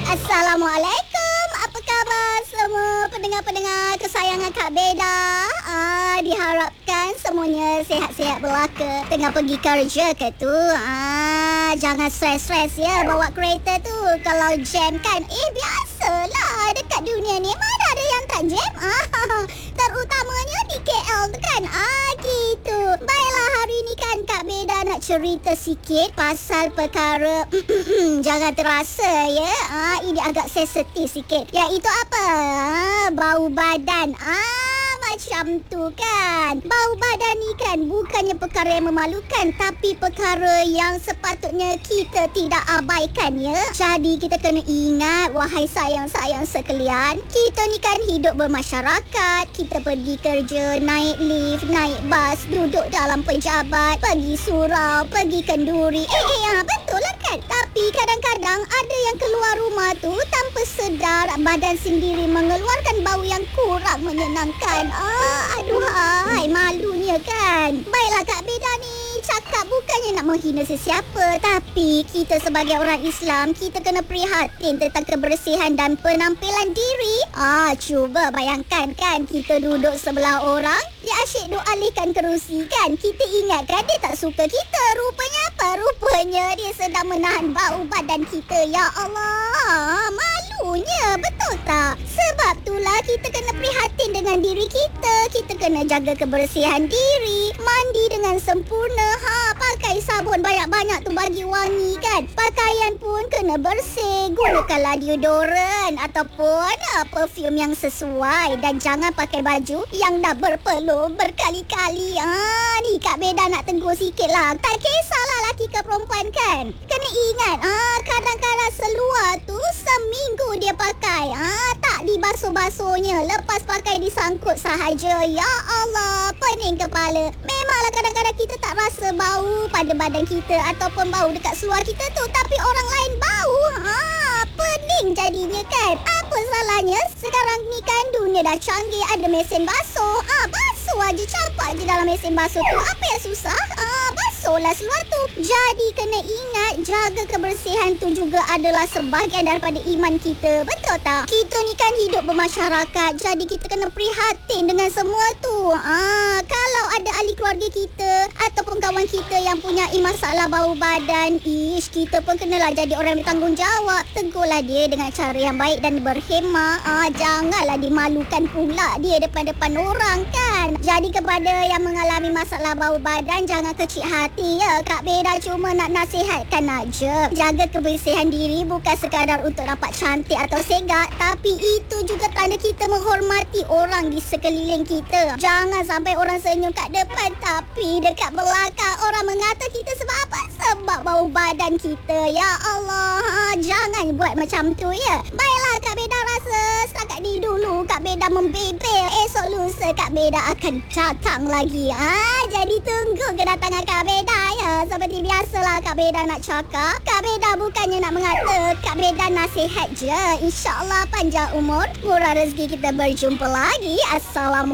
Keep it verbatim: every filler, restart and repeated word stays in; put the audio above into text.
Assalamualaikum. Apa khabar semua pendengar-pendengar kesayangan Kak Beda? Ah, diharapkan semuanya sihat-sihat belaka. Tengah pergi kerja ke tu? Ah, jangan stres-stres ya bawa kereta tu. Kalau jam kan, eh biasalah dekat dunia ni mana ada yang tak jam. Ah, terutamanya di K L tu kan. Ah, gitu. Baiklah, hari ni kan Kak Beda nak cerita sikit pasal perkara jangan terasa ya. Ah, ini agak sensitif sikit. Iaitu apa? Ah, bau badan. Ah, macam tu kan. Bau badan ni kan bukannya perkara yang memalukan, tapi perkara yang sepatutnya kita tidak abaikan ya. Jadi kita kena ingat, wahai sayang-sayang sekalian, kita ni kan hidup bermasyarakat. Kita pergi kerja, naik lift, naik bas, duduk dalam pejabat, pergi surau, pergi kenduri. Eh, eh, ya, betul lah kan? Tapi kadang-kadang ada yang keluar rumah tu tanpa sedar badan sendiri mengeluarkan bau yang kurang menyenangkan. Ah, aduh, hai, malunya kan. Baiklah Kak Beda ni cakap bukannya nak menghina sesiapa, tapi kita sebagai orang Islam, kita kena prihatin tentang kebersihan dan penampilan diri. Ah, cuba bayangkan kan, kita duduk sebelah orang, dia asyik duk alihkan kerusi kan. Kita ingatkan dia tak suka kita. Rupanya apa? Rupanya dia sedang menahan bau badan kita. Ya Allah, malunya, betul tak? Sebab itulah kita kena prihatin dengan diri kita. Kita kena jaga kebersihan diri, mandi dengan sempurna. Ha, pakai sabun banyak-banyak tu bagi wangi kan. Pakaian pun kena bersih. Gunakanlah deodoran ataupun uh, perfume yang sesuai. Dan jangan pakai baju yang dah berpeluh berkali-kali. Ah, ni Kak Beda nak tegur sikit lah. Tak kisahlah laki ke perempuan kan. Kena ingat, ah, kadang-kadang seluar tu seminggu dia pakai. Ah, tak dibasuh-basuhnya. Lepas pakai disangkut sahaja. Ya Allah, pening kepala. Memanglah kadang-kadang kita tak rasa bau pada badan kita ataupun bau dekat seluar kita tu, tapi orang lain bau. Ha, pening jadinya kan. Apa salahnya? Sekarang ni kan dunia dah canggih, ada mesin basuh. Ah, basuh aja, campak je dalam mesin basuh tu. Apa yang susah? Ah, basuhlah seluar tu. Jadi kena ingat, jaga kebersihan tu juga adalah sebahagian daripada iman kita. Betul tak? Kita ni kan hidup bermasyarakat, jadi kita kena prihatin dengan semua tu. Ah, kalau ada ahli keluarga kita ataupun kawan kita yang punya masalah bau badan, ish, kita pun kenalah jadi orang bertanggungjawab. Tegurlah dia dengan cara yang baik dan berhemah. Ah, janganlah dimalukan pula dia depan-depan orang kan. Jadi kepada yang mengalami masalah bau badan, jangan kecil hati ya. Kak Beda cuma nak nasihatkan aja. Jaga kebersihan diri bukan sekadar untuk nampak cantik atau segak, tapi itu juga tanda kita menghormati orang di sekeliling kita. Jangan sampai orang senyum kat depan, tapi dekat belakang orang mengata kita sebab apa? Sebab bau badan kita. Ya Allah, jangan buat macam tu ya. Baiklah, Kak Beda rasa setakat ni dulu Kak Beda membebel. Esok lusa Kak Beda akan datang lagi. Ah, jadi tunggu kedatangan Kak Beda ya. Seperti biasalah Kak Beda nak cakap, Kak Beda bukannya nak mengata, Kak Beda nasihat je. InsyaAllah panjang umur, murah rezeki, kita berjumpa lagi. Assalamualaikum.